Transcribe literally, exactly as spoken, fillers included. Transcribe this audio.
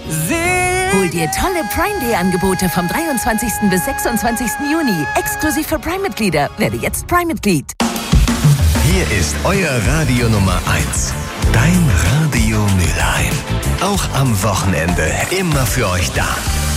Hol dir tolle Prime Day Angebote vom dreiundzwanzigsten bis sechsundzwanzigsten Juni. Exklusiv für Prime-Mitglieder. Werde jetzt Prime-Mitglied. Hier ist euer Radio Nummer eins. Dein Radio Mülheim. Auch am Wochenende immer für euch da.